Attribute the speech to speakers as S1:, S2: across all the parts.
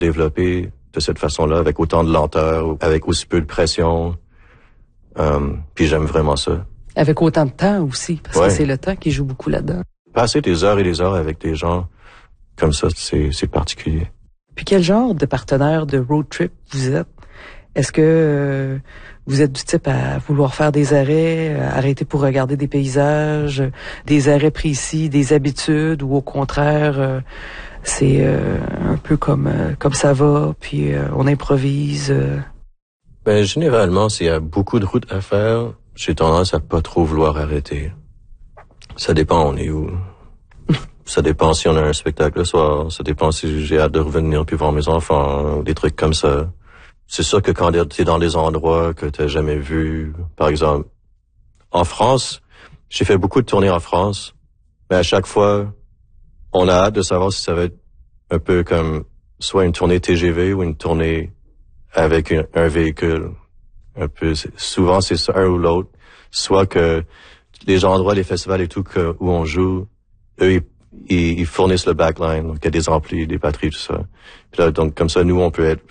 S1: développé de cette façon-là, avec autant de lenteur, avec aussi peu de pression. Puis j'aime vraiment ça.
S2: Avec autant de temps aussi, parce que c'est le temps qui joue beaucoup là-dedans.
S1: Passer des heures et des heures avec des gens comme ça, c'est particulier.
S2: Puis quel genre de partenaire de road trip vous êtes? Est-ce que vous êtes du type à vouloir faire des arrêts, arrêter pour regarder des paysages, des arrêts précis, des habitudes, ou au contraire, c'est un peu comme ça va, puis on improvise?
S1: Ben généralement, s'il y a beaucoup de routes à faire, j'ai tendance à pas trop vouloir arrêter. Ça dépend on est où. Ça dépend si on a un spectacle le soir. Ça dépend si j'ai hâte de revenir puis voir mes enfants, ou des trucs comme ça. C'est sûr que quand t'es dans des endroits que t'as jamais vus, par exemple, en France, j'ai fait beaucoup de tournées en France, mais à chaque fois, on a hâte de savoir si ça va être un peu comme soit une tournée TGV ou une tournée avec un véhicule. Un peu, souvent c'est ça, un ou l'autre. Soit que les endroits, les festivals et tout où on joue, eux, ils fournissent le backline, donc il y a des amplis, des batteries, tout ça. Puis là, donc comme ça, nous,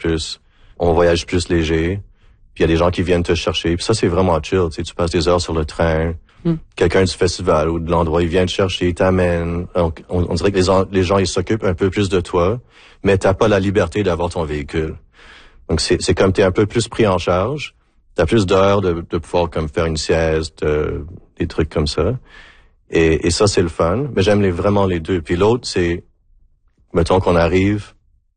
S1: on voyage plus léger. Puis il y a des gens qui viennent te chercher. Puis ça, c'est vraiment chill. Tu passes des heures sur le train. Quelqu'un du festival ou de l'endroit, il vient te chercher, il t'amène. Donc, on dirait que les gens, ils s'occupent un peu plus de toi, mais t'as pas la liberté d'avoir ton véhicule. Donc c'est comme t'es un peu plus pris en charge. T'as plus d'heures de pouvoir comme faire une sieste, des trucs comme ça. Et ça, c'est le fun. Mais j'aime vraiment les deux. Puis l'autre, c'est, mettons qu'on arrive,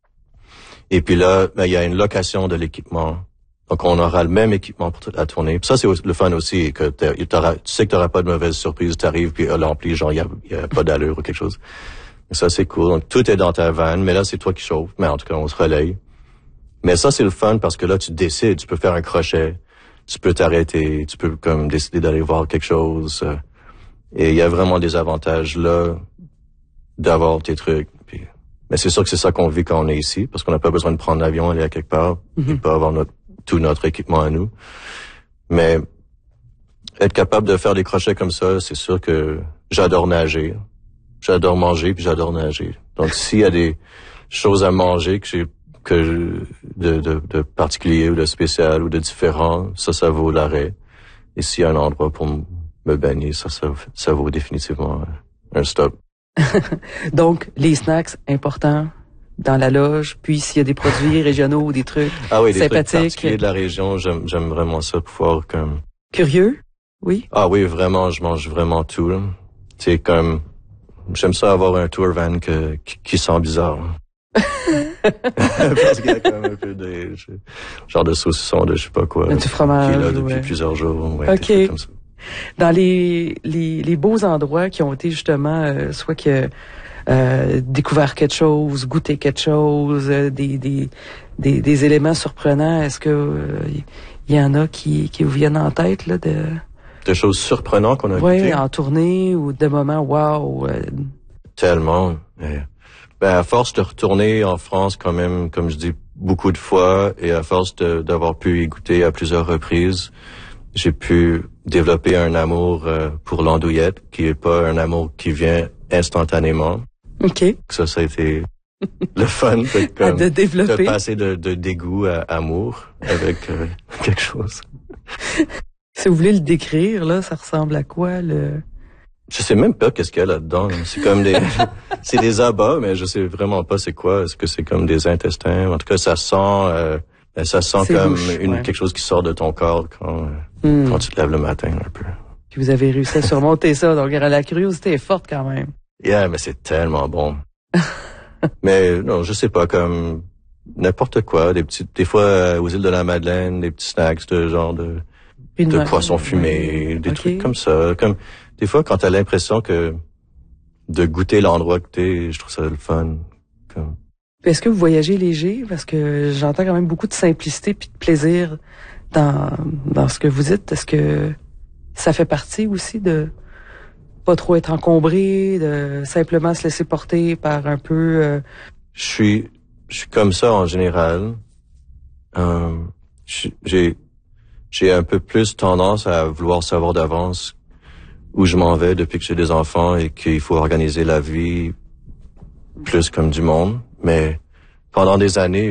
S1: et puis là, il y a une location de l'équipement. Donc, on aura le même équipement pour toute la tournée. Puis ça, c'est le fun aussi, que tu sais que t'auras pas de mauvaise surprise. T'arrives, puis l'ampli, genre, il y a pas d'allure ou quelque chose. Et ça, c'est cool. Donc, tout est dans ta van, mais là, c'est toi qui chauffes. Mais en tout cas, on se relaye. Mais ça, c'est le fun parce que là, tu décides. Tu peux faire un crochet. Tu peux t'arrêter. Tu peux comme décider d'aller voir quelque chose. Et il y a vraiment des avantages là d'avoir tes trucs. Mais c'est sûr que c'est ça qu'on vit quand on est ici, parce qu'on n'a pas besoin de prendre l'avion, aller à quelque part, et pas avoir tout notre équipement à nous. Mais être capable de faire des crochets comme ça, c'est sûr que j'adore nager. J'adore manger, puis j'adore nager. Donc s'il y a des choses à manger de particulier ou de spécial ou de différent, ça vaut l'arrêt. Et s'il y a un endroit pour me baigner, ça vaut définitivement un stop.
S2: Donc, les snacks, importants dans la loge, puis s'il y a des produits régionaux ou des trucs sympathiques.
S1: Des trucs particuliers de la région, j'aime vraiment ça, pouvoir comme...
S2: Curieux? Oui?
S1: Ah oui, vraiment, je mange vraiment tout, là. C'est comme... J'aime ça avoir un tour van qui sent bizarre. Parce qu'il y a quand même un peu de... genre de saucisson, de je sais pas quoi.
S2: Du fromage,
S1: qui est là depuis plusieurs jours. Ouais,
S2: OK.
S1: des trucs comme ça.
S2: Dans les beaux endroits qui ont été justement, soit que découvert quelque chose, goûté quelque chose, des éléments surprenants, est-ce que il y en a qui vous viennent en tête là
S1: de choses surprenantes qu'on a goûtées?
S2: Oui, en tournée ou de moments wow.
S1: Tellement. Ben à force de retourner en France quand même, comme je dis, beaucoup de fois, et à force d'avoir pu y goûter à plusieurs reprises, j'ai pu développer un amour pour l'andouillette, qui est pas un amour qui vient instantanément.
S2: OK.
S1: Ça a été le fun
S2: de développer.
S1: De passer de dégoût à amour avec quelque chose.
S2: Si vous voulez le décrire, là, ça ressemble à quoi,
S1: Je sais même pas qu'est-ce qu'il y a là-dedans. C'est comme c'est des abats, mais je sais vraiment pas c'est quoi. Est-ce que c'est comme des intestins? En tout cas, ça sent comme
S2: louche,
S1: quelque chose qui sort de ton corps quand tu te lèves le matin, un peu.
S2: Puis vous avez réussi à surmonter ça, donc la curiosité est forte quand même.
S1: Yeah, mais c'est tellement bon. Mais non, je sais pas, comme n'importe quoi, des fois aux îles de la Madeleine, des petits snacks de genre de poisson fumé, des trucs comme ça. Comme des fois quand t'as l'impression que de goûter l'endroit que t'es, je trouve ça le fun. Comme...
S2: Est-ce que vous voyagez léger? Parce que j'entends quand même beaucoup de simplicité puis de plaisir dans ce que vous dites. Est-ce que ça fait partie aussi de pas trop être encombré, de simplement se laisser porter par un peu...
S1: Je suis comme ça en général. J'ai un peu plus tendance à vouloir savoir d'avance où je m'en vais depuis que j'ai des enfants et qu'il faut organiser la vie plus comme du monde. Mais pendant des années,